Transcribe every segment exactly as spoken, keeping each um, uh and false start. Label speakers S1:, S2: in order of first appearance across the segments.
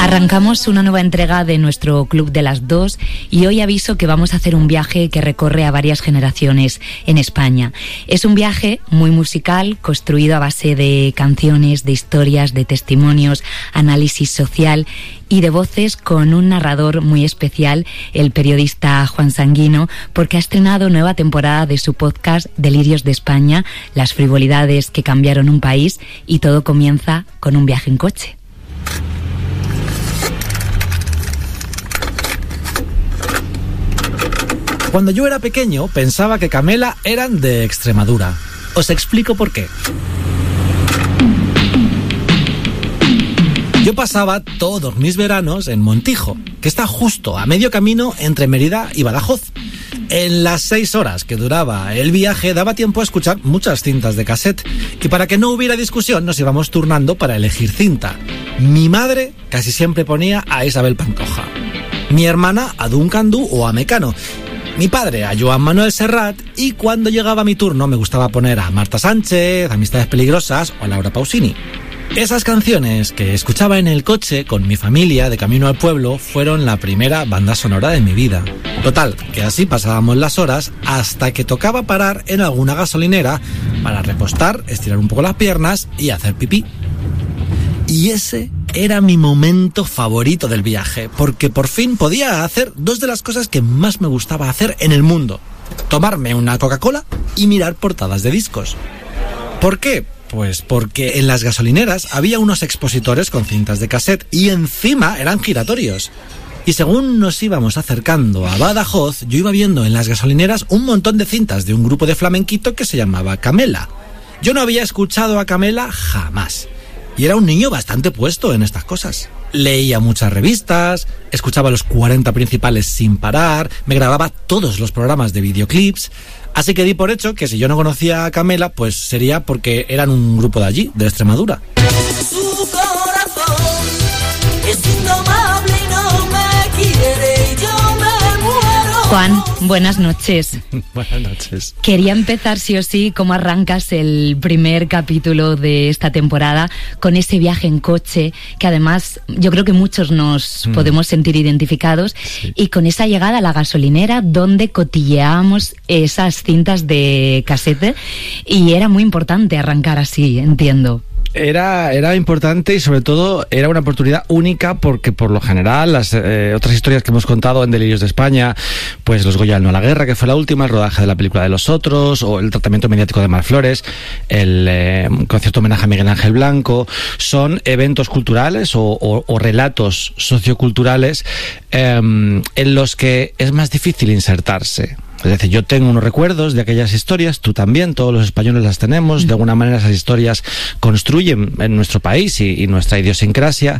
S1: Arrancamos una nueva entrega de nuestro Club de las Dos y hoy aviso que vamos a hacer un viaje que recorre a varias generaciones en España. Es un viaje muy musical, construido a base de canciones, de historias, de testimonios, análisis social y de voces, con un narrador muy especial, el periodista Juan Sanguino, porque ha estrenado nueva temporada de su podcast Delirios de España, las frivolidades que cambiaron un país, y todo comienza con un viaje en coche.
S2: Cuando yo era pequeño pensaba que Camela eran de Extremadura. Os explico por qué. Yo pasaba todos mis veranos en Montijo, que está justo a medio camino entre Mérida y Badajoz. En las seis horas que duraba el viaje daba tiempo a escuchar muchas cintas de cassette, y para que no hubiera discusión nos íbamos turnando para elegir cinta. Mi madre casi siempre ponía a Isabel Pantoja, mi hermana a Duncan Du o a Mecano, mi padre a Joan Manuel Serrat, y cuando llegaba mi turno me gustaba poner a Marta Sánchez, Amistades Peligrosas o a Laura Pausini. Esas canciones que escuchaba en el coche con mi familia de camino al pueblo fueron la primera banda sonora de mi vida. Total, que así pasábamos las horas hasta que tocaba parar en alguna gasolinera para repostar, estirar un poco las piernas y hacer pipí. Y ese era mi momento favorito del viaje, porque por fin podía hacer dos de las cosas que más me gustaba hacer en el mundo: tomarme una Coca-Cola y mirar portadas de discos. ¿Por qué? Pues porque en las gasolineras había unos expositores con cintas de cassette y encima eran giratorios. Y según nos íbamos acercando a Badajoz, yo iba viendo en las gasolineras un montón de cintas de un grupo de flamenquito que se llamaba Camela. Yo no había escuchado a Camela jamás, y era un niño bastante puesto en estas cosas. Leía muchas revistas, escuchaba los cuarenta principales sin parar, me grababa todos los programas de videoclips. Así que di por hecho que si yo no conocía a Camela, pues sería porque eran un grupo de allí, de Extremadura.
S3: Su corazón es indomable y no me quiere y yo me muero.
S1: Juan, buenas noches.
S2: Buenas noches.
S1: Quería empezar sí o sí, cómo arrancas el primer capítulo de esta temporada con ese viaje en coche, que además yo creo que muchos nos mm. podemos sentir identificados, sí. Y con esa llegada a la gasolinera donde cotilleábamos esas cintas de casete, y era muy importante arrancar así, entiendo.
S4: Era, era importante y sobre todo era una oportunidad única, porque por lo general las eh, otras historias que hemos contado en Delirios de España, pues Los Goya no a la guerra, que fue la última, el rodaje de la película de Los Otros, o el tratamiento mediático de Mar Flores, el eh, concierto homenaje a Miguel Ángel Blanco, son eventos culturales o, o, o relatos socioculturales eh, en los que es más difícil insertarse. Es decir, yo tengo unos recuerdos de aquellas historias, tú también, todos los españoles las tenemos. De alguna manera esas historias construyen en nuestro país y, y nuestra idiosincrasia,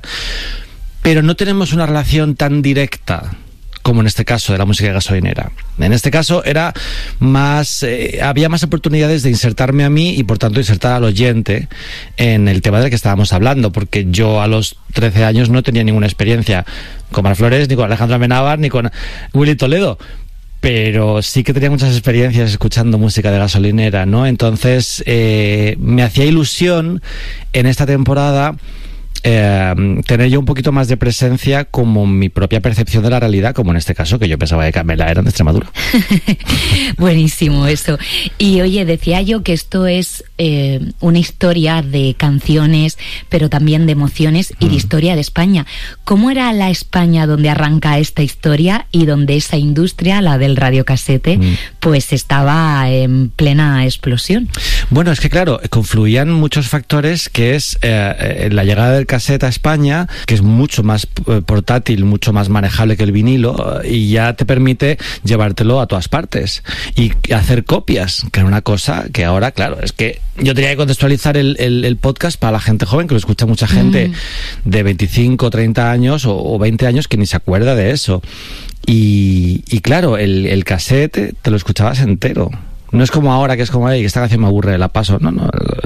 S4: pero no tenemos una relación tan directa como en este caso de la música gasolinera. En este caso era más, eh, había más oportunidades de insertarme a mí y por tanto insertar al oyente en el tema del que estábamos hablando, porque yo a los trece años no tenía ninguna experiencia con Mar Flores, ni con Alejandro Amenábar, ni con Willy Toledo, pero sí que tenía muchas experiencias escuchando música de gasolinera, ¿no? Entonces eh, me hacía ilusión en esta temporada eh, tener yo un poquito más de presencia, como mi propia percepción de la realidad, como en este caso, que yo pensaba que Camela eran de Extremadura.
S1: Buenísimo eso. Y oye, decía yo que esto es eh, una historia de canciones, pero también de emociones y mm. de historia de España. ¿Cómo era la España donde arranca esta historia y donde esa industria, la del radiocasete, mm. pues estaba en plena explosión?
S4: Bueno, es que claro, confluían muchos factores, que es eh, la llegada del cassette a España, que es mucho más portátil, mucho más manejable que el vinilo, y ya te permite llevártelo a todas partes y hacer copias, que era una cosa que ahora, claro, es que yo tenía que contextualizar el, el, el podcast para la gente joven, que lo escucha mucha gente mm. de veinticinco, treinta años o, o veinte años que ni se acuerda de eso. Y, y claro, el, el cassette te lo escuchabas entero. No es como ahora, que es como, hey, esta canción me aburre, la paso. No, no.